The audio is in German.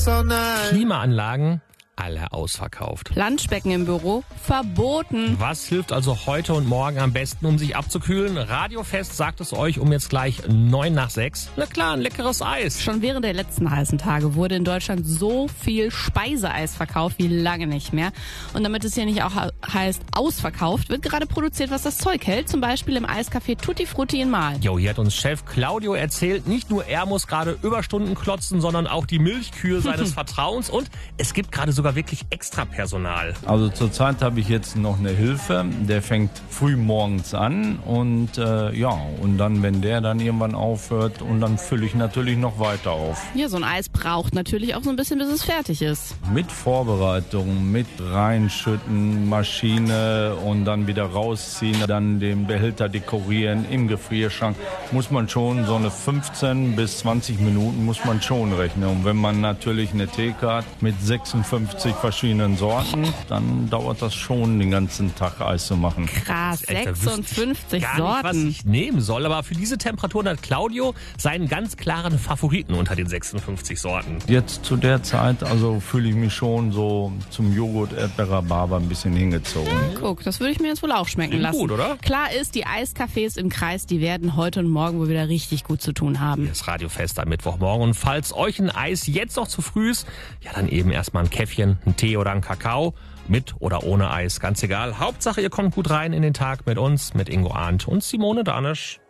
Klimaanlagen, alle ausverkauft. Planschbecken im Büro, verboten. Was hilft also heute und morgen am besten, um sich abzukühlen? Radiofest sagt es euch um jetzt gleich 9:06. Na klar, ein leckeres Eis. Schon während der letzten heißen Tage wurde in Deutschland so viel Speiseeis verkauft wie lange nicht mehr. Und damit es hier nicht auch heißt ausverkauft, wird gerade produziert, was das Zeug hält. Zum Beispiel im Eiscafé Tutti Frutti in Mahl. Jo, hier hat uns Chef Claudio erzählt, nicht nur er muss gerade Überstunden klotzen, sondern auch die Milchkühe seines Vertrauens. Und es gibt gerade sogar wirklich extra Personal. Also zurzeit habe ich jetzt noch eine Hilfe, der fängt früh morgens an und und dann, wenn der dann irgendwann aufhört und dann fülle ich natürlich noch weiter auf. Ja, so ein Eis braucht natürlich auch so ein bisschen, bis es fertig ist. Mit Vorbereitung, mit reinschütten, Maschine und dann wieder rausziehen, dann den Behälter dekorieren im Gefrierschrank, muss man schon so eine 15 bis 20 Minuten muss man schon rechnen. Und wenn man natürlich eine Theke hat mit 56 verschiedenen Sorten, dann dauert das schon den ganzen Tag Eis zu machen. Krass, 56 gar Sorten. nicht, was ich nehmen soll, aber für diese Temperaturen hat Claudio seinen ganz klaren Favoriten unter den 56 Sorten. Jetzt zu der Zeit, also fühle ich mich schon so zum Joghurt, Erdbeer-Rhabarber ein bisschen hingezogen. Guck, das würde ich mir jetzt wohl auch schmecken Klingt lassen. gut, oder? Klar ist, die Eiscafés im Kreis, die werden heute und morgen wohl wieder richtig gut zu tun haben. Das Radiofest am Mittwochmorgen. Und falls euch ein Eis jetzt noch zu früh ist, ja dann eben erstmal ein Käffchen, ein Tee oder ein Kakao. Mit oder ohne Eis, ganz egal. Hauptsache, ihr kommt gut rein in den Tag mit uns, mit Ingo Arndt und Simone Danisch.